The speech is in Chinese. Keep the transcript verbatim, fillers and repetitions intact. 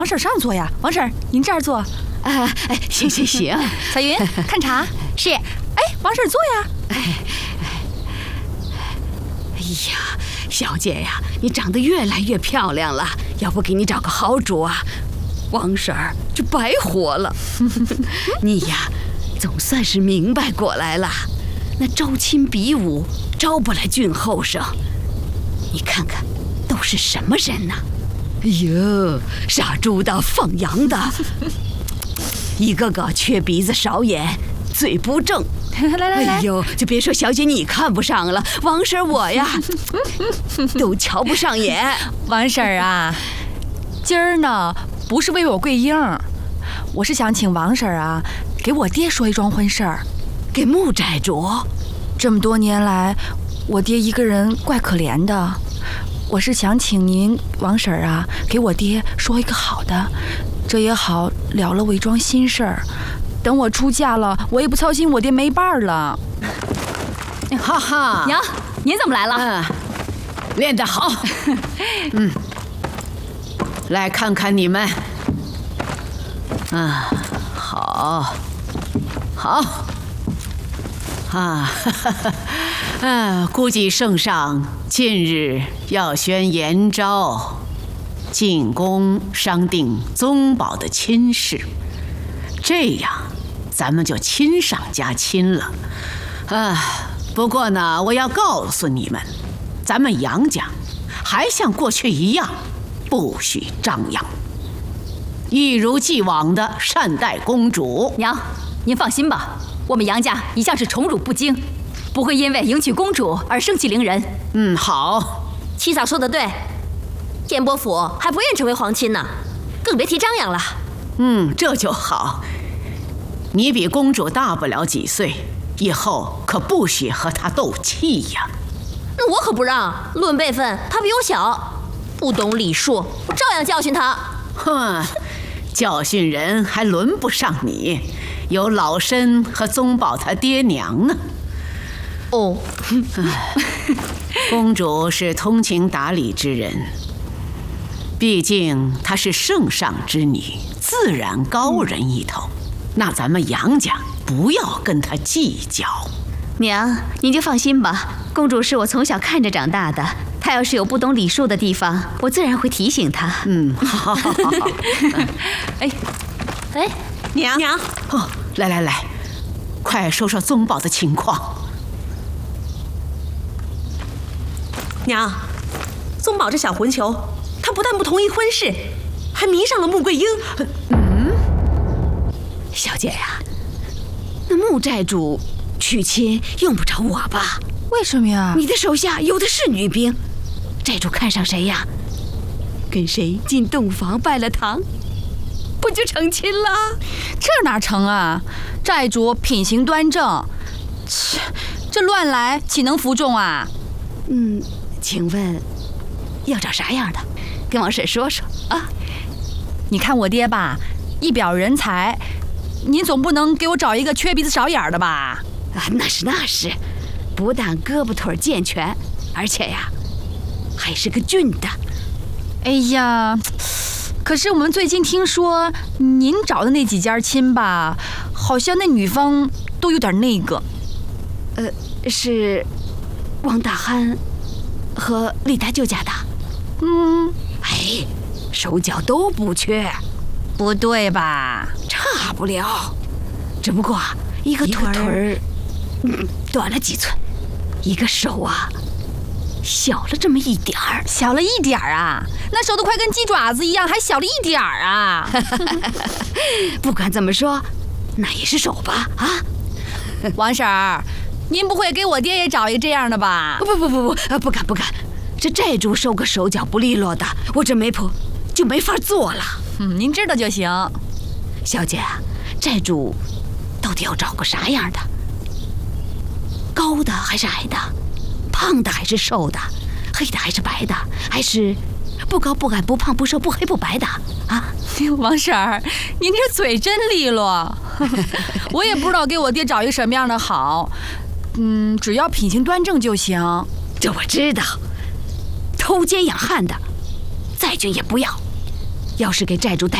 王婶上座呀，王婶您这儿坐。 啊，哎，行行行。 彩云，看茶。 是。 哎，王婶坐呀。 哎哎呀，小姐呀，你长得越来越漂亮了，要不给你找个好主啊？王婶儿就白活了。你呀，总算是明白过来了。那招亲比武招不来俊后生，你看看都是什么人呐？哎呦，杀猪的、放羊的，一个个缺鼻子少眼，嘴不正。 来来来， 哎呦，就别说小姐你看不上了，王婶我呀都瞧不上眼。 王婶儿啊，今儿呢不是为我跪应，我是想请王婶儿啊给我爹说一桩婚事儿。 给穆寨主？ 这么多年来，我爹一个人怪可怜的，我是想请您王婶儿啊给我爹说一个好的，这也好了了我一桩心事儿。等我出嫁了，我也不操心我爹没伴儿了。 哈哈，娘，您怎么来了？ 嗯，练得好。嗯，来看看你们。啊，好，好。啊，哈哈哈，啊，估计圣上近日要宣延诏，进宫商定宗保的亲事，这样咱们就亲上加亲了。啊，不过呢，我要告诉你们，咱们杨家还像过去一样，不许张扬，一如既往的善待公主。 娘，您放心吧。我们杨家一向是宠辱不惊，不会因为迎娶公主而盛气凌人。 嗯，好。 七嫂说的对，天波府还不愿成为皇亲呢，更别提张扬了。 嗯，这就好。你比公主大不了几岁，以后可不许和她斗气呀。 那我可不让，论辈分，她比我小，不懂礼数，我照样教训她。 哼，教训人还轮不上你。有老身和宗保他爹娘呢。 哦， 公主是通情达理之人，毕竟她是圣上之女，自然高人一头。那咱们杨家不要跟她计较。 娘，您就放心吧，公主是我从小看着长大的，她要是有不懂礼数的地方，我自然会提醒她。 嗯，好，好，好，好。 哎， 哎， 娘娘，哦。来来来，快说说宗保的情况。 娘，宗保这小混球，他不但不同意婚事，还迷上了穆桂英。 嗯，小姐呀，那穆寨主娶亲用不着我吧？ 为什么呀？ 你的手下有的是女兵，寨主看上谁呀？跟谁进洞房拜了堂，不就成亲了？ 这哪成啊！寨主品行端正，切，这乱来岂能服众啊？ 嗯，请问要找啥样的？跟王婶说说啊。 你看我爹吧，一表人才，您总不能给我找一个缺鼻子少眼的吧？ 啊，那是那是，不但胳膊腿健全，而且呀，还是个俊的。 哎呀！可是我们最近听说，您找的那几家亲吧，好像那女方都有点那个。 呃，是王大憨和李大舅家的。 嗯， 哎，手脚都不缺。 不对吧？ 差不了，只不过一个腿儿，嗯，短了几寸，一个手啊，小了这么一点儿。 小了一点儿啊？那手都快跟鸡爪子一样，还小了一点儿啊！ 不管怎么说，那也是手吧？啊， 王婶儿，您不会给我爹也找一个这样的吧？ 不不不不，不敢不敢，这寨主收个手脚不利落的，我这媒婆就没法做了。 嗯，您知道就行。 小姐，寨主到底要找个啥样的？高的还是矮的？胖的还是瘦的？黑的还是白的？还是不高不矮不胖不瘦不黑不白的啊？ 王婶儿，您这嘴真利落。我也不知道给我爹找一个什么样的好，嗯，只要品行端正就行。 这我知道，偷奸养汉的，再俊也不要， 要是给债主带